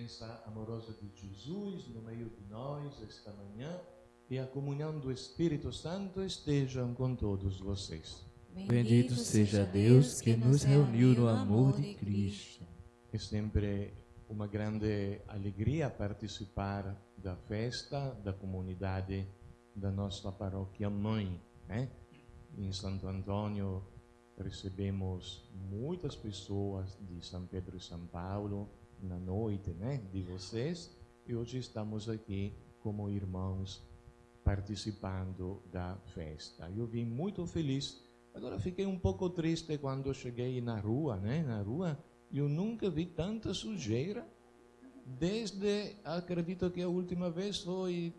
presença amorosa de Jesus no meio de nós esta manhã e a comunhão do Espírito Santo estejam com todos vocês. Bendito seja Deus que nos reuniu no amor de Cristo. É sempre uma grande alegria participar da festa da comunidade da nossa paróquia mãe, né? Em Santo Antônio recebemos muitas pessoas de São Pedro e São Paulo na noite, né, de vocês, e hoje estamos aqui como irmãos participando da festa. Eu vim muito feliz. Agora fiquei um pouco triste quando cheguei na rua, né? Na rua eu nunca vi tanta sujeira desde, acredito que a última vez foi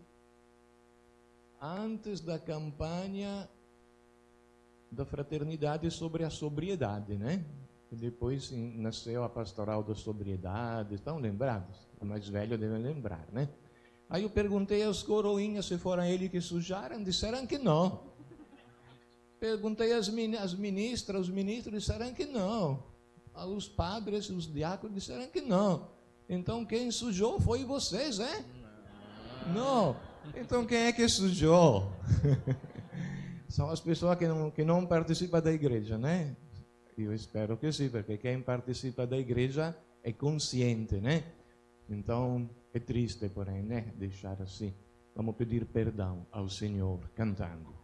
antes da campanha da fraternidade sobre a sobriedade, né? E depois nasceu a pastoral da sobriedade. Estão lembrados? O mais velho deve lembrar, né? Aí eu perguntei aos coroinhas se foram eles que sujaram, disseram que não. Perguntei às ministras, os ministros disseram que não. Os padres, os diáconos disseram que não. Então quem sujou foi vocês, né? Não. Então quem é que sujou? São as pessoas que não participam da igreja, né? Eu espero que sim, porque quem participa da igreja é consciente, né? Então é triste, porém, né? Deixar assim. Vamos pedir perdão ao Senhor cantando.